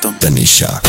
Tanisha.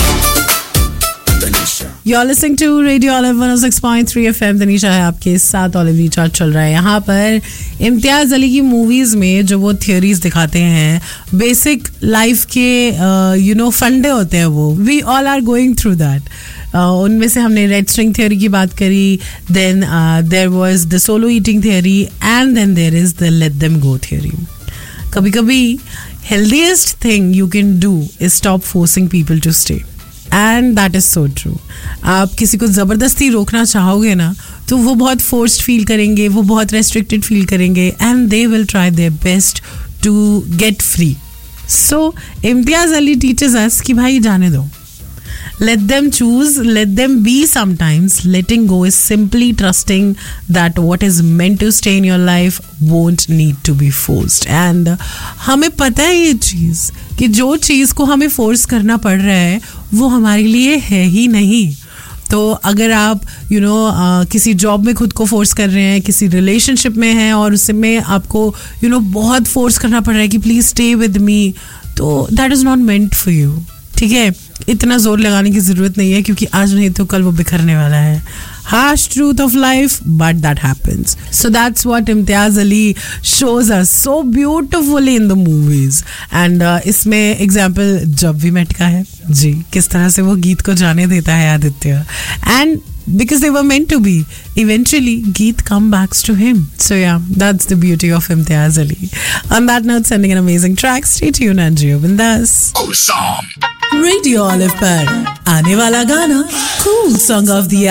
You're listening to Radio Olive 106.3 FM. Tanisha है आपके साथ. ऑलिव रिचार्ज चल रहा है यहाँ पर. इम्तियाज़ अली की मूवीज़ में जो वो थियोरीज दिखाते हैं, बेसिक लाइफ के फंडे होते हैं वो. We all are going through that. उनमें से हमने रेड स्ट्रिंग थियोरी की बात करी, then there was the solo eating theory, and then there is the let them go theory. कभी कभी healthiest thing you can do is stop forcing people to stay. And that is so true. आप किसी को ज़बरदस्ती रोकना चाहोगे ना, तो वो बहुत forced feel करेंगे, वो बहुत restricted feel करेंगे, and they will try their best to get free. So Imtiaz Ali teaches us कि भाई जाने दो. Let them choose, let them be sometimes. Letting go is simply trusting that what is meant to stay in your life won't need to be forced. And हमें पता है ये चीज़ कि जो चीज़ को हमें फोर्स करना पड़ रहा है वो हमारे लिए है ही नहीं. तो अगर आप किसी जॉब में खुद को फोर्स कर रहे हैं, किसी रिलेशनशिप में हैं और उसमें आपको बहुत फोर्स करना पड़ रहा है कि प्लीज़ स्टे विद मी, तो that is not meant for you. ठीक है, इतना जोर लगाने की ज़रूरत नहीं है, क्योंकि आज नहीं तो कल वो बिखरने वाला है. Harsh truth of life, but that happens. So that's what Imtiaz Ali shows us so beautifully in the movies. And इसमें example जब भी मेट का है जी, किस तरह से वो गीत को जाने देता है Aditya. And because they were meant to be, eventually Geet come backs to him. So yeah, that's the beauty of Imtiaz Ali. On that note, sending an amazing track. Stay tuned and Jio Bindas. Awesome. Radio Olive पर आने वाला गाना cool song of the